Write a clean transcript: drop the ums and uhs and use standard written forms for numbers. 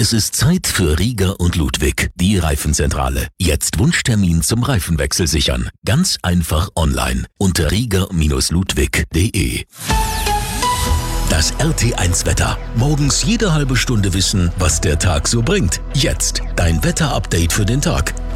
Es ist Zeit für Rieger und Ludwig, die Reifenzentrale. Jetzt Wunschtermin zum Reifenwechsel sichern. Ganz einfach online unter rieger-ludwig.de. Das RT1 Wetter. Morgens jede halbe Stunde wissen, was der Tag so bringt. Jetzt dein Wetterupdate für den Tag.